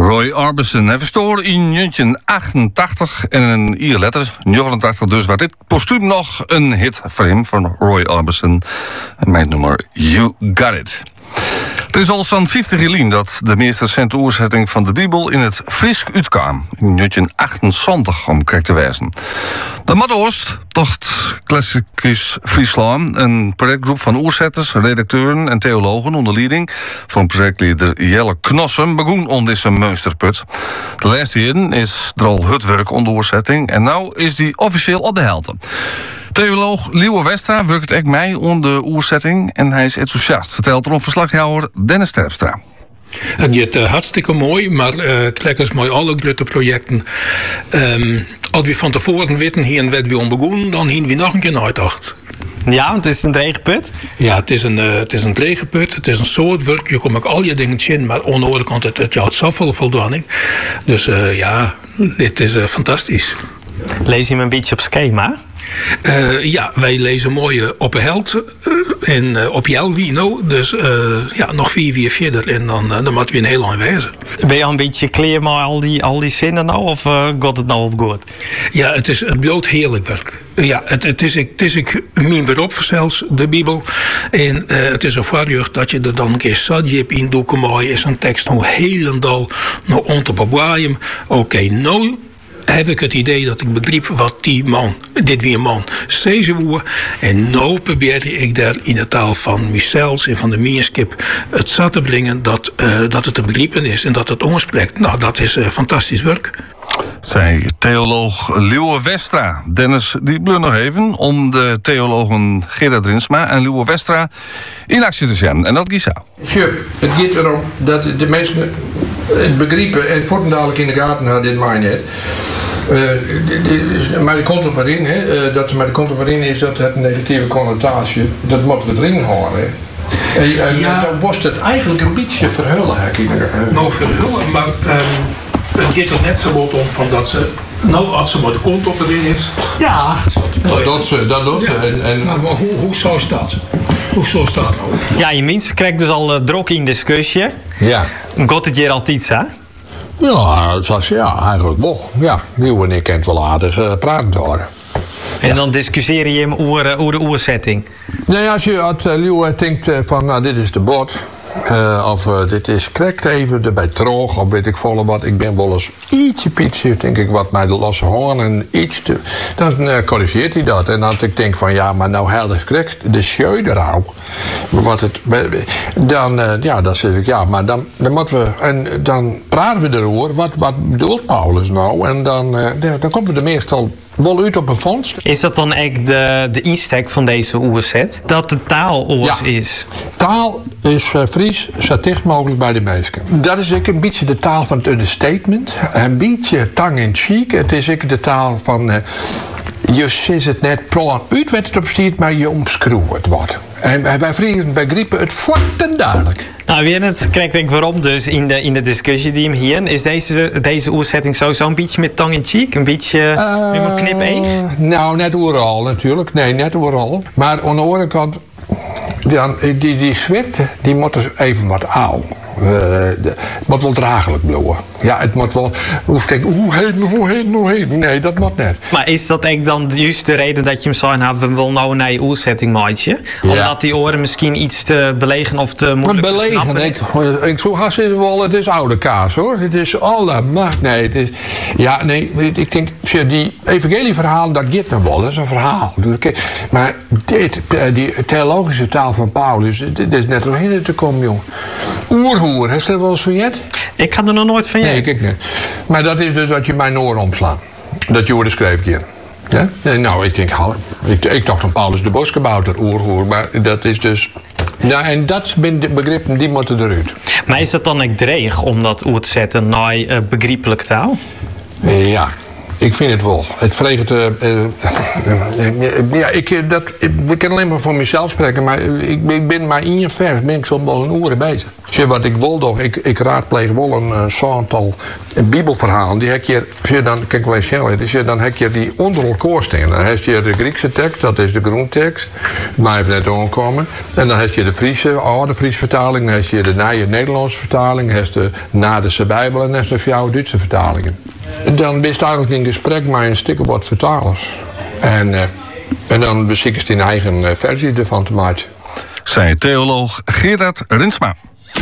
Roy Orbison. Hij verstoorde in 1988 en een letter 89, dus werd dit postuum nog een hit voor hem, van Roy Orbison. En mijn nummer You Got It. Het is al zo'n 50 jaar dat de meest recente oorzetting van de Bijbel in het Fries uitkwam. In 1978, om correct te wijzen. De Madoost, tocht Klassicus Friesland, een projectgroep van oorzetters, redacteuren en theologen onder leiding van projectleider Jelle Knossen begon onder deze meesterput. De laatste jaren is er al het werk onder oorzetting en nu is die officieel op de helte. Theoloog Liewe Westra werkt ook mee onder de oerzetting en hij is enthousiast, vertelt erom verslaghouder Dennis Terpstra. Het gaat hartstikke mooi, maar klekkers mooi alle grote projecten. Als we van tevoren weten hier en wat we om begonnen, dan hien we nog een keer uitdacht. Ja, het is een dreigeput? Ja, het is een dreigeput. Het is een soort werk. Je komt ook al je dingen in, maar aan de andere kant het houdt zoveel voldoening. Dus ja, dit is fantastisch. Lees je hem een beetje op schema? Ja, wij lezen mooi op een held en op Jelwino. Dus ja, nog 4 jaar verder en dan moeten we een heel lang wijzen. Ben je al een beetje klaar met al die zinnen nou? Of gaat het nou op goed? Ja, het bloot heerlijk werk. Ja, het is mijn beroep zelfs, de Bijbel. En het is een voorrecht dat je er dan een keer Sadjip in doeken mooi is een tekst nog helemaal nog ontopabwaaium. Oké, nou heb ik het idee dat ik begreep wat die man, dit weer man, steeds woer. En nu probeerde ik daar in de taal van mezelf en van de meerskip het zat te brengen dat het te begrijpen is en dat het oorspreekt. Nou, dat is fantastisch werk. Zei theoloog Liewe Westra. Dennis, die bleef nog even om de theologen Gerard Rinsma en Liewe Westra in actie te zetten. En dat gaat zo. Het gaat erom dat de mensen het begrijpen en voortdurend in de gaten hadden, dit mij net. Maar de komt op erin, dat met de komt op erin is dat het een negatieve connotatie, dat moeten we erin houden. En ja. Dan was het eigenlijk een beetje verhullen. Nou, verhullen, maar het gaat er net zo wat om van dat ze, nou als ze maar de kont op erin is. Ja, dat doet ze. Ja. Maar hoe zou dat? Hoe zou dat nou? Ja, je mensen krijgt dus al druk in discussie. Ja. Gaat het hier altijd zo? Ja, eigenlijk wel. Ja, Nieuw en ik kent wel aardig praten horen. En dan discussieer je hem over de oerzetting? Nee, als je Liewe denkt van, nou, dit is de bot. Of dit is correct even erbij terug, of weet ik volle wat. Ik ben wel eens ietsje pietje, denk ik, wat mij de losse hoorn iets te. Dan corrigeert hij dat. En als ik denk van ja, maar nou helder correct de scheuderau. Wat het. Dan, ja, dan zeg ik ja, maar dan moeten we. En dan praten we erover. Wat bedoelt Paulus nou? En dan komen we er meestal wel uit op een vondst. Is dat dan echt de insteek van deze oerzet? Dat de taal oors is? Taal is Fries zo dicht mogelijk bij de mensen. Dat is ook een beetje de taal van het understatement. Een beetje tang in cheek. Het is ook de taal van je zit het net plan uit wat het op stiert, maar je omschroeit het wordt. En wij Friesen begrijpen het vlak en duidelijk. Nou, weer het krijgt ik waarom dus in de discussie die hem hier is deze oerzetting sowieso een beetje met tong in cheek, een beetje met een knip-eeg? Nou, net overal natuurlijk. Nee, net overal. Maar aan de andere kant, die zwette, die moet er even wat oud. Het moet wel draaglijk blijven. Ja, het moet wel. Hoe heet. Nee, dat moet net. Maar is dat echt dan juist de reden dat je hem zou hebben, we willen nou een nieuwe oerzetting maatje? Ja. Omdat die oren misschien iets te belegen of te moeilijk te snappen is? Ik zo haast is wel, het is oude kaas hoor. Het is allemaal. Nee, het is. Ja, nee, ik denk, die evangelieverhaal, dat gaat nog wel. Dat is een verhaal. Maar die theologische taal van Paulus, dit is net doorheen te komen, jong. Oerhoer, heeft je dat wel eens van jet? Ik had er nog nooit van jet. Nee, ik niet. Maar dat is dus dat je mijn oren omslaat. Dat je de schreef keer. Ja? Nou, ik denk, ik dacht aan Paulus de Boskabouter, oerhoer. Maar dat is dus. Ja, en dat zijn de begrippen die moeten eruit. Maar is dat dan echt dreig om dat oer te zetten naar begrijpelijke taal? Ja. Ik vind het wel. Het vreegt. Ja, ik kan alleen maar voor mezelf spreken, maar ik ben maar in je vers ben ik zo wel een oren bezig. Zie, wat ik wil toch, ik raadpleeg wel een aantal bibelverhalen. Die heb je, dan, kijk wij zelf, dan heb je die onder elkaar staan. Dan heb je de Griekse tekst, dat is de groentekst. Maar heeft net aankomen. En dan heb je de Friese, oude Friese vertaling. Dan heb je de nieuwe Nederlandse vertaling. Dan heb je de Nadense Bijbel en dan heb je de jouw Duitse vertalingen. Dan ben je eigenlijk in gesprek met een stuk of wat vertalers. En dan beschik je een eigen versie ervan te maken. Zei theoloog Gerard Rinsma.